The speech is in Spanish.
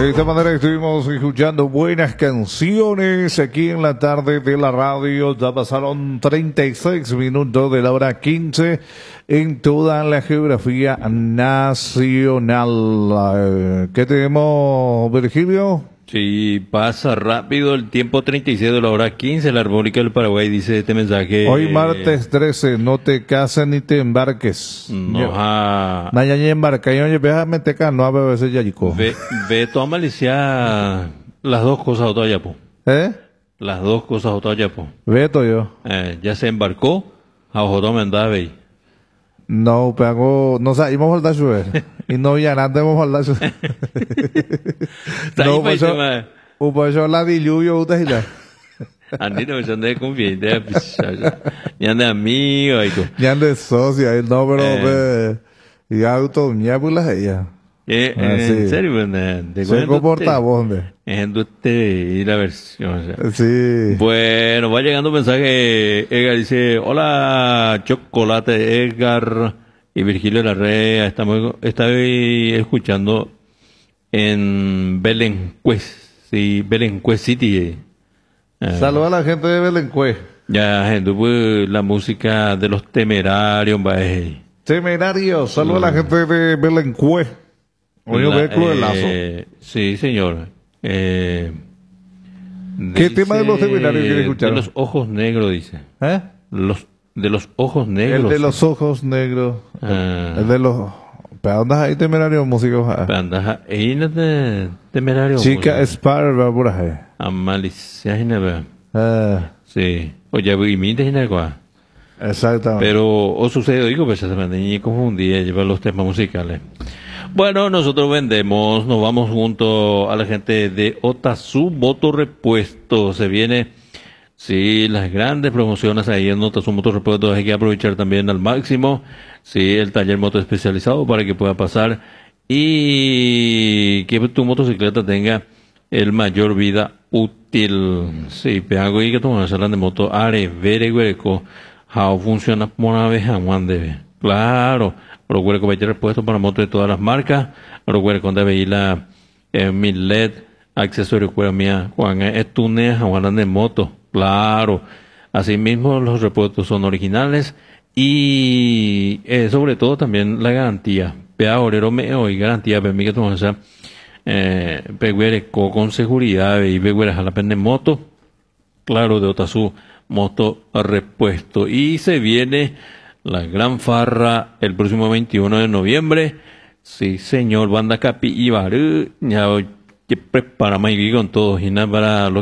De esta manera estuvimos escuchando buenas canciones aquí en la tarde de la radio. Ya pasaron 36 minutos de la hora 15 en toda la geografía nacional. ¿Qué tenemos, Virgilio? Sí, pasa rápido el tiempo. 36 de la hora 15, la República del Paraguay dice este mensaje. Hoy martes 13, no te cases ni te embarques. Naya embarca, yo a meter no a veces ya chico. Ve toda Malicia las dos cosas otra ya po. Las dos cosas otra ya po. Veto yo. Ya se embarcó, a ojo toma andaba. No, pero no salimos al llover. Y no ya nada hemos hablado. No, pues yo la diluvio usted ya. Andi no son de confianza, ya de amigo, ya de socia, no, pero y auto ya pues la ella. En serio, se comporta bonde. En y la versión. Sí. Bueno, va llegando un mensaje. Edgar dice: hola, Chocolate, Edgar y Virgilio Larrea. Estoy escuchando en Belencues, sí, Belencues City. Saluda a la gente de Belencues. Ya, gente, pues la música de los Temerarios, Temerarios, saluda a la gente de Belencues. Sí, señor. ¿Qué tema de los Temerarios quiere escuchar? De los ojos negros, dice. De los ojos negros. El de los ojos negros. El de los... ¿Pero dónde hay Temerarios músicos? ¿Pero ahí no de Temerarios? Chica Spar, va por ahí. Malicia, sí. Oye, y mi exactamente. Pero, o sucede, digo, pues se me confundía llevar los temas musicales. Bueno, nosotros nos vamos junto a la gente de Otazu Motorrepuesto. Se viene, sí, las grandes promociones ahí en Otazu Motorrepuesto. Hay que aprovechar también al máximo, sí, el taller moto especializado para que pueda pasar y que tu motocicleta tenga el mayor vida útil. Sí, pegago y que tomamos hablan de moto are vere hueco. How funciona por una vez a Juan debe. Claro. Recuerda que va a tener repuestos para motos de todas las marcas. Recuerda que debe ir la LED, accesorio mía, Juan Estunes, Juan de moto. Claro. Asimismo, los repuestos son originales y sobre todo también la garantía. Pea orero meo y garantía, permite que tú con seguridad y pegueres a la pena moto. Claro, de Otazu Moto Repuesto. Y se viene la gran farra el próximo 21 de noviembre. Sí, señor. Banda Capi y Barú. Ya que preparamos aquí con todos. Y nada para los